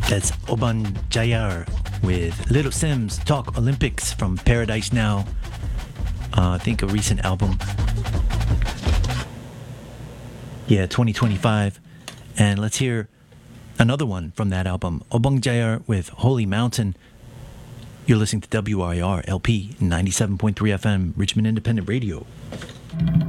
That's Oban Jayar with Little Sims Talk Olympics from Paradise Now. I think a recent album. Yeah, 2025. And let's hear another one from that album. Obang Jayar with Holy Mountain. You're listening to WIR LP 97.3 FM, Richmond Independent Radio.